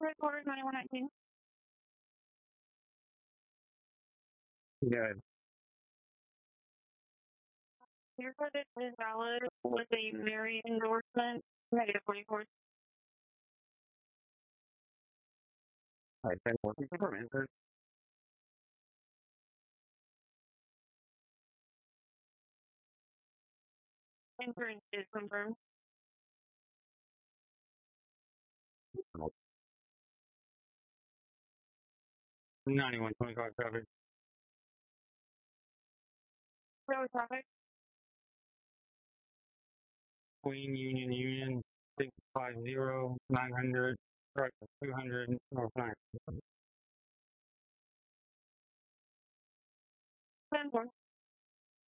Headquarters 9119. Good. Your credit is valid with a Mary endorsement, -44. All right, 10 more confirm answers. Insurance is confirmed. 9125 traffic. Road traffic. Queen Union 650 900 right 200 North 9. 10-4.